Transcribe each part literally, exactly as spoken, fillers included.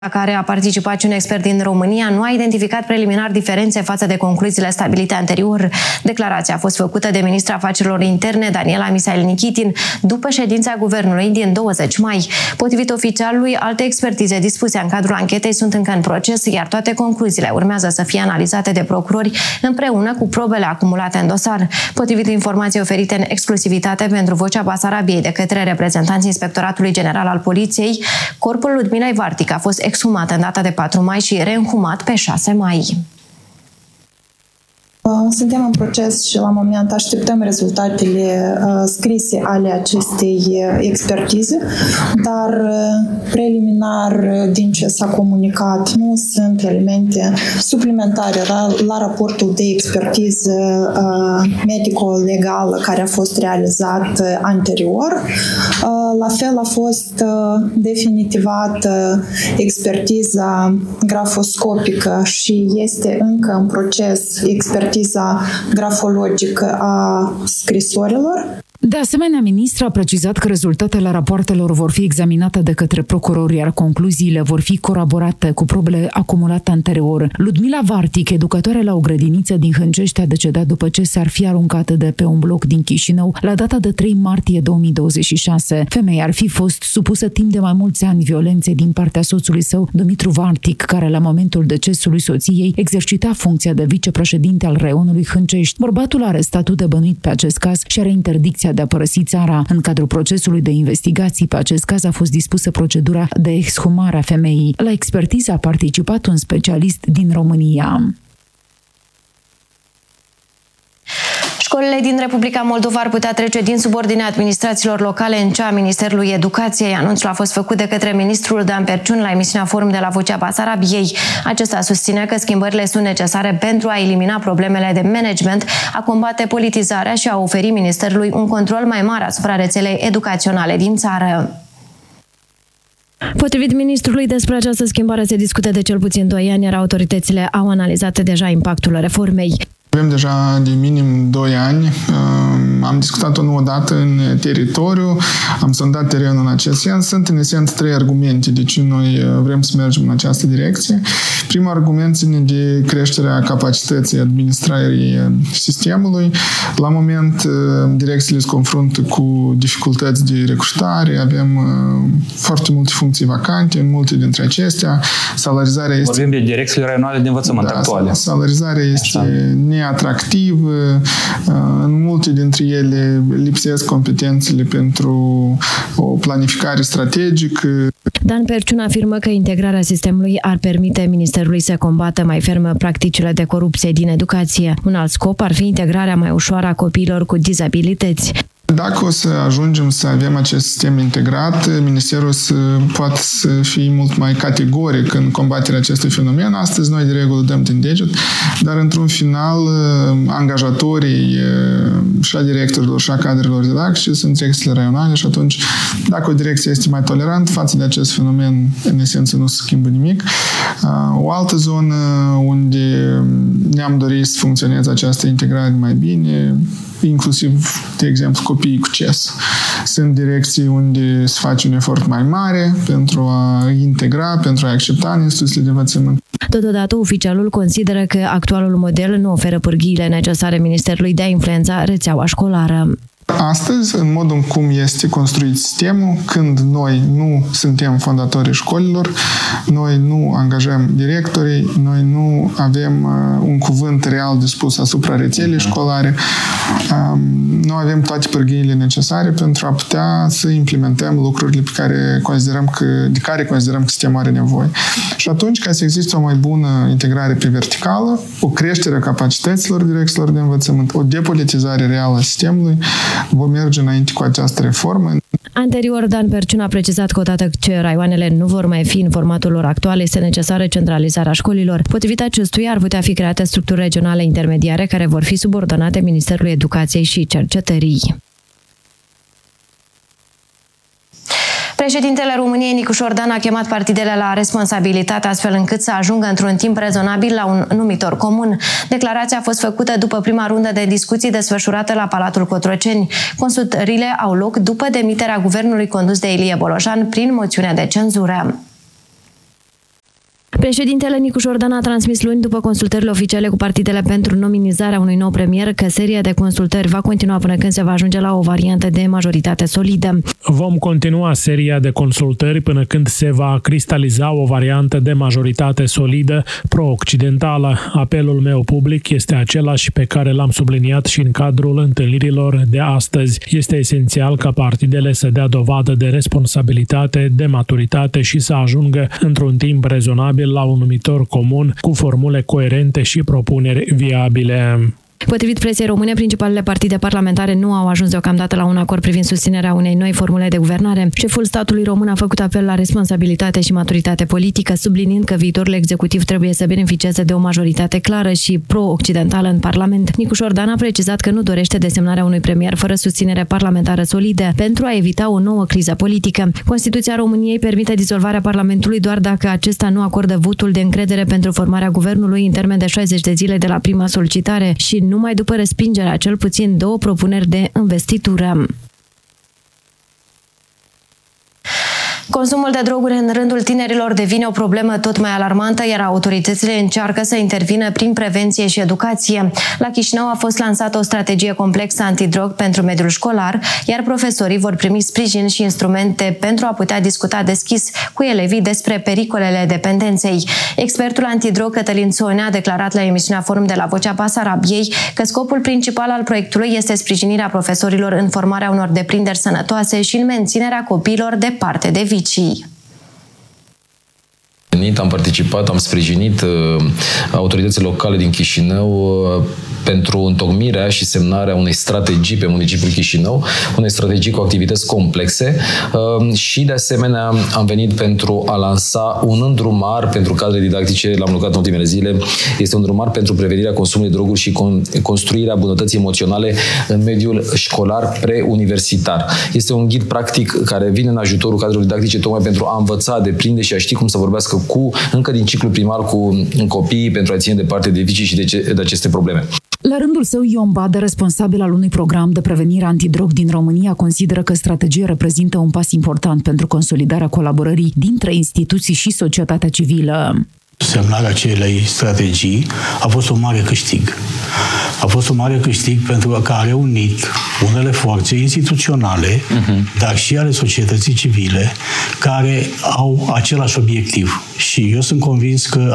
la care a participat și un expert din România, nu a identificat preliminar diferențe față de concluziile stabilite anterior. Declarația a fost făcută de ministra afacerilor interne, Daniela Misail Nichitin, după ședința guvernului din douăzeci mai. Potrivit oficialului, alte expertize dispuse în cadrul anchetei sunt încă în proces, iar toate concluziile urmează să fie analizate de procurori împreună cu probele acumulate în dosar. Potrivit informației oferite în exclusivitate pentru Vocea Basarabiei de către reprezentanții Inspectoratului General al Poliției, corpul Ludmilei Vartic a fost exhumat în data de patru mai și reînhumat pe șase mai. Suntem în proces și la moment așteptăm rezultatele scrise ale acestei expertize, dar preliminar din ce s-a comunicat nu sunt elemente suplimentare la, la raportul de expertiză medico-legală care a fost realizat anterior. La fel a fost definitivată expertiza grafoscopică și este încă în proces expertiza grafologică a scrisorilor. De asemenea, ministra a precizat că rezultatele rapoartelor vor fi examinate de către procurori, iar concluziile vor fi coroborate cu probele acumulate anterior. Ludmila Vartic, educatoare la o grădiniță din Hâncești, a decedat după ce s-ar fi aruncat de pe un bloc din Chișinău la data de trei martie două mii douăzeci și șase. Femeia ar fi fost supusă timp de mai mulți ani violenței din partea soțului său, Dumitru Vartic, care la momentul decesului soției exercita funcția de vicepreședinte al raionului Hâncești. Bărbatul are statut de bănuit pe acest caz și are interdicția de a părăsi țara. În cadrul procesului de investigații pe acest caz a fost dispusă procedura de exhumare a femeii. La expertiză a participat un specialist din România. Școlile din Republica Moldova ar putea trece din subordinea administrațiilor locale în cea a Ministerului Educației. Anunțul a fost făcut de către ministrul Dan Perciun la emisiunea Forum de la Vocea Basarabiei. Acesta susține că schimbările sunt necesare pentru a elimina problemele de management, a combate politizarea și a oferi Ministerului un control mai mare asupra rețelei educaționale din țară. Potrivit ministrului, despre această schimbare se discută de cel puțin doi ani, iar autoritățile au analizat deja impactul reformei. Avem deja de minim doi ani, am discutat-o nu odată în teritoriu, am sondat terenul în acest sens. Sunt în esență trei argumente de ce noi vrem să mergem în această direcție. Primul argument ține de creșterea capacității administrării sistemului. La moment, direcțiile se confruntă cu dificultăți de recrutare, avem foarte multe funcții vacante, în multe dintre acestea. Salarizarea este... Vorbim de direcțiile raionale de învățământ da, actuale. Salarizarea este Așa. neatractivă, în multe dintre ele lipsesc competențele pentru o planificare strategică. Dan Perciun afirmă că integrarea sistemului ar permite Ministerului să combată mai ferm practicile de corupție din educație. Un alt scop ar fi integrarea mai ușoară a copiilor cu dizabilități. Dacă o să ajungem să avem acest sistem integrat, Ministerul să poate să fie mult mai categoric în combaterea acestui fenomen. Astăzi noi de regulă dăm din deget, dar într-un final angajatorii și a directorilor și a cadrelor didactice sunt direcțiile raionale și atunci dacă o direcție este mai tolerantă față de acest fenomen, în esență nu se schimbă nimic. O altă zonă unde ne-am dorit să funcționeze această integrare mai bine, inclusiv, de exemplu, copiii cu C E S. Sunt direcții unde se face un efort mai mare pentru a integra, pentru a accepta în instituțiile de învățământ. Totodată, oficialul consideră că actualul model nu oferă pârghiile necesare Ministerului de a influența rețeaua școlară. Astăzi, în modul în cum este construit sistemul, când noi nu suntem fondatorii școlilor, noi nu angajăm directorii, noi nu avem uh, un cuvânt real de spus asupra rețelei școlare, um, nu avem toate pârghiile necesare pentru a putea să implementăm lucrurile pe care considerăm că, de care considerăm că sistemul are nevoie. Și atunci, ca să existe o mai bună integrare pe verticală, o creștere a capacităților direcțiilor de învățământ, o depolitizare reală a sistemului, vom merge înainte cu această reformă. Anterior, Dan Perciun a precizat că odată ce raioanele nu vor mai fi în formatul lor actual, este necesară centralizarea școlilor. Potrivit acestuia, ar putea fi create structuri regionale intermediare care vor fi subordonate Ministerului Educației și Cercetării. Președintele României, Nicu Șordan, a chemat partidele la responsabilitate astfel încât să ajungă într-un timp rezonabil la un numitor comun. Declarația a fost făcută după prima rundă de discuții desfășurată la Palatul Cotroceni. Consultările au loc după demiterea guvernului condus de Ilie Bolojan prin moțiune de cenzură. Președintele Nicu Șordan a transmis luni, după consultările oficiale cu partidele pentru nominalizarea unui nou premier, că seria de consultări va continua până când se va ajunge la o variantă de majoritate solidă. Vom continua seria de consultări până când se va cristaliza o variantă de majoritate solidă pro-occidentală. Apelul meu public este același pe care l-am subliniat și în cadrul întâlnirilor de astăzi. Este esențial ca partidele să dea dovadă de responsabilitate, de maturitate și să ajungă într-un timp rezonabil la un numitor comun cu formule coerente și propuneri viabile. Potrivit presei române, principalele partide parlamentare nu au ajuns deocamdată la un acord privind susținerea unei noi formule de guvernare. Șeful statului român a făcut apel la responsabilitate și maturitate politică, subliniind că viitorul executiv trebuie să beneficieze de o majoritate clară și pro-occidentală în Parlament. Nicu Șordan a precizat că nu dorește desemnarea unui premier fără susținere parlamentară solidă pentru a evita o nouă criză politică. Constituția României permite dizolvarea Parlamentului doar dacă acesta nu acordă votul de încredere pentru formarea guvernului în termen de șaizeci de zile de la prima solicitare și numai după respingerea cel puțin două propuneri de investitură. Consumul de droguri în rândul tinerilor devine o problemă tot mai alarmantă, iar autoritățile încearcă să intervină prin prevenție și educație. La Chișinău a fost lansată o strategie complexă antidrog pentru mediul școlar, iar profesorii vor primi sprijin și instrumente pentru a putea discuta deschis cu elevii despre pericolele dependenței. Expertul antidrog Cătălin Țonea a declarat la emisiunea Forum de la Vocea Basarabiei că scopul principal al proiectului este sprijinirea profesorilor în formarea unor deprinderi sănătoase și în menținerea copiilor departe de vicii. Am participat, am sprijinit uh, autoritățile locale din Chișinău uh, pentru întocmirea și semnarea unei strategii pe municipiul Chișinău, unei strategii cu activități complexe uh, și, de asemenea, am venit pentru a lansa un îndrumar pentru cadre didactice, l-am lucrat în ultimele zile, este un îndrumar pentru prevenirea consumului de droguri și con- construirea bunătății emoționale în mediul școlar preuniversitar. Este un ghid practic care vine în ajutorul cadrelor didactice tocmai pentru a învăța, a deprinde și a ști cum să vorbească cu, încă din ciclul primar cu copiii pentru a ține departe de vicii și de, ce, de aceste probleme. La rândul său, Ion Badă, responsabil al unui program de prevenire antidrog din România, consideră că strategia reprezintă un pas important pentru consolidarea colaborării dintre instituții și societatea civilă. Semnarea acelei strategii a fost un mare câștig. A fost un mare câștig pentru că a reunit unele forțe instituționale, uh-huh. dar și ale societății civile, care au același obiectiv. Și eu sunt convins că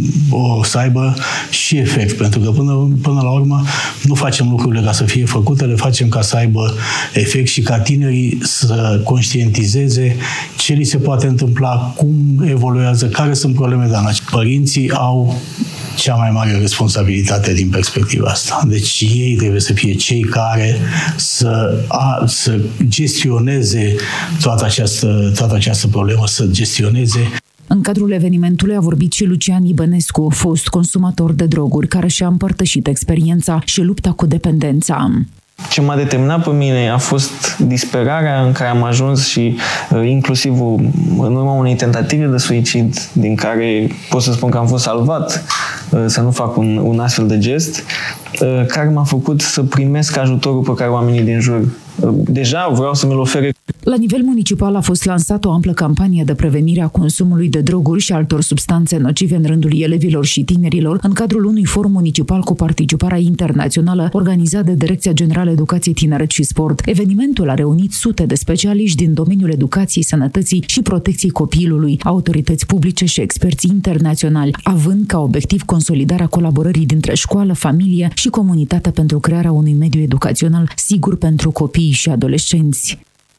o să aibă și efect, pentru că până, până la urmă nu facem lucrurile ca să fie făcute, le facem ca să aibă efect și ca tinerii să conștientizeze ce li se poate întâmpla, cum evoluează, care sunt problemele de analiz. Părinții au cea mai mare responsabilitate din perspectiva asta. Deci ei trebuie să fie cei care să, a, să gestioneze toată această, toată această problemă, să gestioneze. În cadrul evenimentului a vorbit și Lucian Ibănescu, fost consumator de droguri, care și-a împărtășit experiența și lupta cu dependența. Ce m-a determinat pe mine a fost disperarea în care am ajuns și uh, inclusiv în urma unei tentative de suicid, din care pot să spun că am fost salvat uh, să nu fac un, un astfel de gest, uh, care m-a făcut să primesc ajutorul pe care oamenii din jur uh, deja vreau să mi-l ofere. La nivel municipal a fost lansată o amplă campanie de prevenire a consumului de droguri și altor substanțe nocive în rândul elevilor și tinerilor, în cadrul unui forum municipal cu participarea internațională organizat de Direcția Generală Educație, Tineret și Sport. Evenimentul a reunit sute de specialiști din domeniul educației, sănătății și protecției copilului, autorități publice și experți internaționali, având ca obiectiv consolidarea colaborării dintre școală, familie și comunitate pentru crearea unui mediu educațional sigur pentru copii și adolescenți.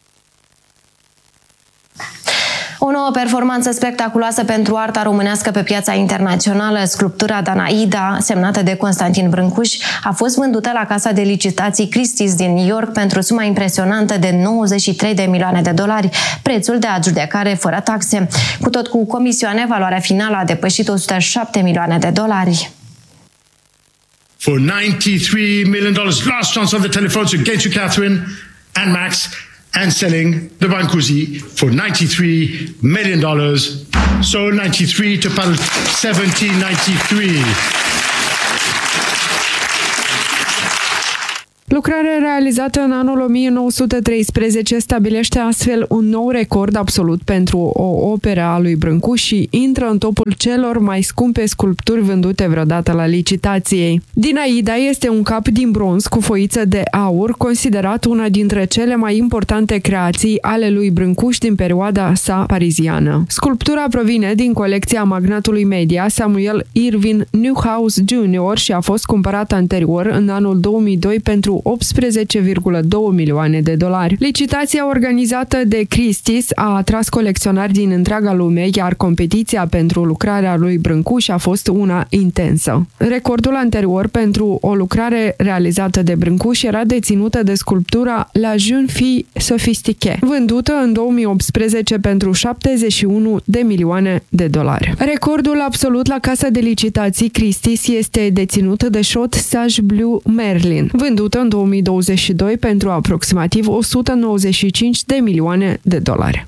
O nouă performanță spectaculoasă pentru arta românească pe piața internațională, sculptura Danaida, semnată de Constantin Brâncuș, a fost vândută la casa de licitații Christie's din New York pentru suma impresionantă de nouăzeci și trei de milioane de dolari, prețul de adjudecare fără taxe. Cu tot cu comisioane, valoarea finală a depășit o sută șapte milioane de dolari. For ninety-three million dollars, last chance on the telephone to get you Catherine and Max, and selling the Brancusi for ninety-three million dollars. So ninety-three to pal seventeen ninety-three. Lucrarea realizată în anul o mie nouă sute treisprezece stabilește astfel un nou record absolut pentru o operă a lui Brâncuș și intră în topul celor mai scumpe sculpturi vândute vreodată la licitației. Dinaida este un cap din bronz cu foiță de aur, considerat una dintre cele mai importante creații ale lui Brâncuș din perioada sa pariziană. Sculptura provine din colecția magnatului media Samuel Irvin Newhouse junior și a fost cumpărată anterior în anul două mii doi pentru optsprezece virgulă doi milioane de dolari. Licitația organizată de Christie's a atras colecționari din întreaga lume, iar competiția pentru lucrarea lui Brâncuș a fost una intensă. Recordul anterior pentru o lucrare realizată de Brâncuș era deținută de sculptura La Jeune Fille Sophistiquée, vândută în două mii optsprezece pentru șaptezeci și unu de milioane de dolari. Recordul absolut la casa de licitații Christie's este deținut de Shot Sage Blue Merlin, vândută în două mii douăzeci și doi pentru aproximativ o sută nouăzeci și cinci de milioane de dolari.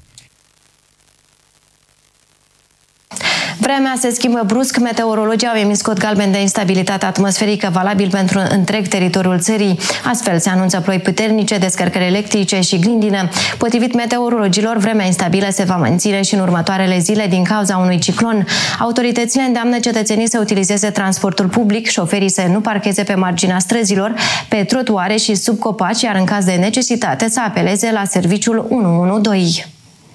Vremea se schimbă brusc, meteorologii au emis cod galben de instabilitate atmosferică valabil pentru întreg teritoriul țării. Astfel se anunță ploi puternice, descărcări electrice și grindină. Potrivit meteorologilor, vremea instabilă se va menține și în următoarele zile din cauza unui ciclon. Autoritățile îndeamnă cetățenii să utilizeze transportul public, șoferii să nu parcheze pe marginea străzilor, pe trotuare și sub copaci, iar în caz de necesitate să apeleze la serviciul unu unu doi.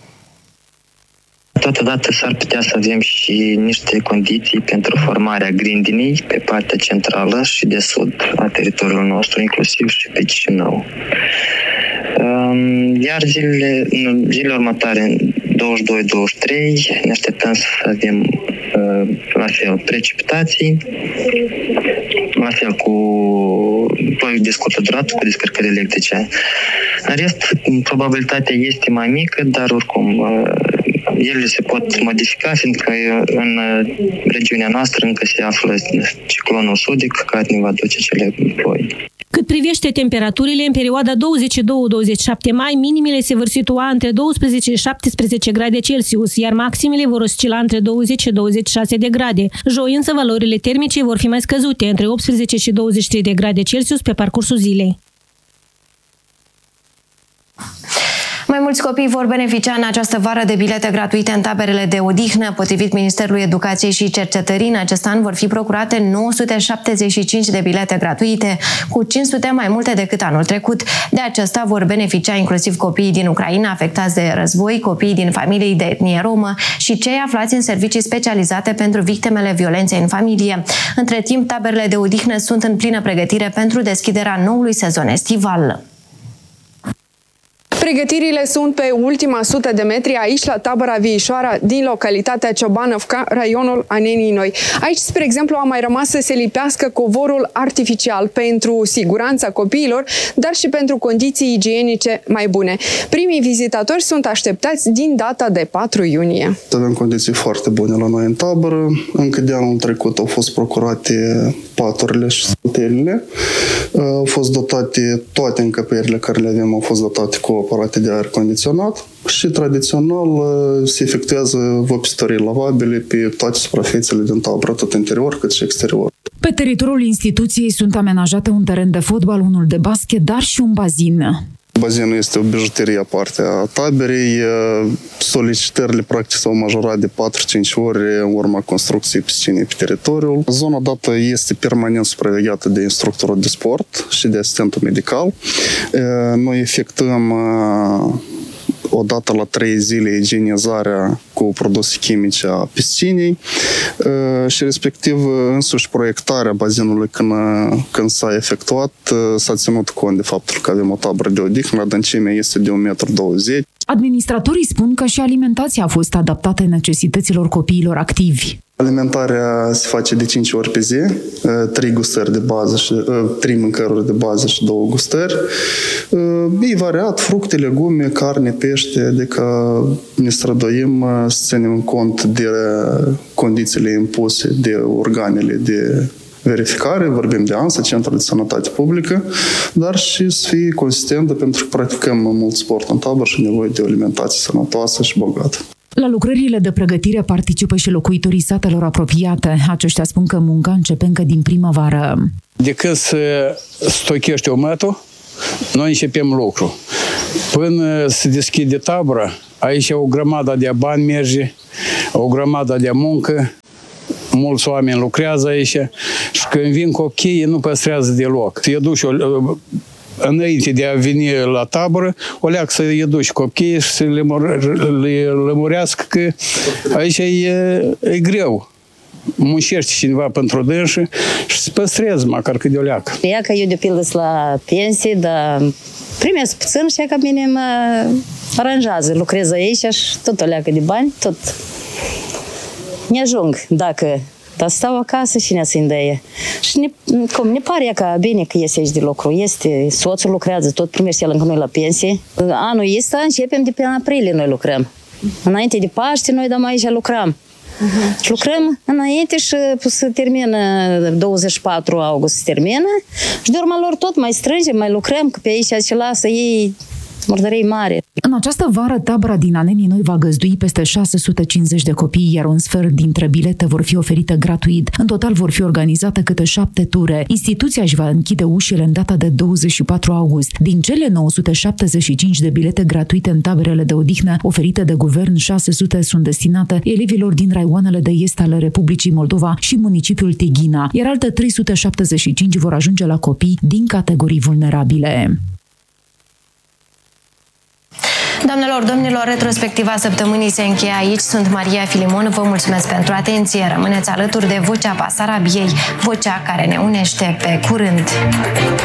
Totodată s-ar putea să avem și niște condiții pentru formarea grindinii pe partea centrală și de sud a teritoriului nostru, inclusiv și pe Chișinău. Iar zilele, zilele următoare, douăzeci și doi douăzeci și trei, ne așteptăm să avem la fel precipitații, la fel cu ploi de scurtă durată, cu descărcări electrice. În rest, probabilitatea este mai mică, dar oricum ele se pot modifica, fiindcă în regiunea noastră încă se află ciclonul sudic care ne va duce cele ploi. Cât privește temperaturile, în perioada douăzeci și doi douăzeci și șapte mai, minimele se vor situa între douăsprezece și șaptesprezece grade Celsius, iar maximele vor oscila între douăzeci și douăzeci și șase de grade. Joi însă valorile termice vor fi mai scăzute, între optsprezece și douăzeci și trei de grade Celsius pe parcursul zilei. Mai mulți copii vor beneficia în această vară de bilete gratuite în taberele de odihnă. Potrivit Ministerului Educației și Cercetării, în acest an vor fi procurate nouă sute șaptezeci și cinci de bilete gratuite, cu cinci sute mai multe decât anul trecut. De acesta vor beneficia inclusiv copiii din Ucraina afectați de război, copiii din familii de etnie romă și cei aflați în servicii specializate pentru victimele violenței în familie. Între timp, taberele de odihnă sunt în plină pregătire pentru deschiderea noului sezon estival. Pregătirile sunt pe ultima sută de metri aici la tabăra Viișoara din localitatea Ciobanovca, raionul Anenii Noi. Aici, spre exemplu, a mai rămas să se lipească covorul artificial pentru siguranța copiilor, dar și pentru condiții igienice mai bune. Primii vizitatori sunt așteptați din data de patru iunie. Avem condiții foarte bune la noi în tabără. Încă de anul trecut au fost procurate paturile și sătelile. Au fost dotate toate încăperile care le avem, au fost dotate cu aparate de aer condiționat și tradițional se efectuează vopsitorii lavabile pe toate suprafețele din tabără, atât interior cât și exterior. Pe teritoriul instituției sunt amenajate un teren de fotbal, unul de basket, dar și un bazin. Bazinul este o bijuterie aparte a taberei. Solicitările practic s-au majorat de patru-cinci ori în urma construcției piscinei pe teritoriul. Zona dată este permanent supravegheată de instructorul de sport și de asistentul medical. Noi efectuăm o dată la trei zile igienizarea cu produse chimice a piscinei și respectiv însuși proiectarea bazinului când, când s-a efectuat s-a ținut cont de faptul că avem o tabără de odihnă, adâncimea este de un metru douăzeci. Administratorii spun că și alimentația a fost adaptată necesităților copiilor activi. Alimentarea se face de cinci ori pe zi, trei gustări de bază și trei mâncăruri de bază și două gustări. E variat, fructe, legume, carne, pește, adică ne străduim să ținem cont de condițiile impuse de organele de verificare, vorbim de ANSA, Centrul de Sănătate Publică, dar și să fie consistentă pentru că practicăm mult sport în tabără și nevoie de o alimentație sănătoasă și bogată. La lucrările de pregătire participă și locuitorii satelor apropiate. Aceștia spun că munca începe încă din primăvară. De când se stochește ometul, noi începem lucru. Până se deschide tabăra, aici o grămadă de bani merge, o grămadă de muncă, mulți oameni lucrează aici și când vin copiii nu păstrează deloc. Te duci înainte de a veni la tabără, o leacă să-i duci copiii și să le, le lămurească că aici e, e greu. Muncește cineva pentru dânsă și se păstreze măcar cât de o leacă. Ea că eu de pildă la pensie, dar primesc puțin și că bine mă aranjează. Lucrez aici și tot o leacă de bani, tot ne ajung dacă dar stau acasă și ne să-i dăie. Și ne, cum ne pare că bine că este aici de lucru. Este, soțul lucrează, tot primește el încă noi la pensie. Anul ăsta începem de pe aprilie noi lucrăm. Înainte de Paște noi dăm aici lucrăm. Uh-huh. Lucrăm înainte și se termină douăzeci și patru august se termină și de urma lor tot mai strângem, mai lucrăm, că pe aici se lasă ei murdărei mare. În această vară, tabăra din Anenii Noi va găzdui peste șase sute cincizeci de copii, iar un sfert dintre bilete vor fi oferite gratuit. În total vor fi organizate câte șapte ture. Instituția își va închide ușile în data de douăzeci și patru august. Din cele nouă sute șaptezeci și cinci de bilete gratuite în taberele de odihnă oferite de guvern, șase sute sunt destinate elevilor din raioanele de est ale Republicii Moldova și municipiul Tighina, iar alte trei sute șaptezeci și cinci vor ajunge la copii din categorii vulnerabile. Doamnelor, domnilor, retrospectiva săptămânii se încheie aici. Sunt Maria Filimon, vă mulțumesc pentru atenție. Rămâneți alături de Vocea Basarabiei, vocea care ne unește. Pe curând!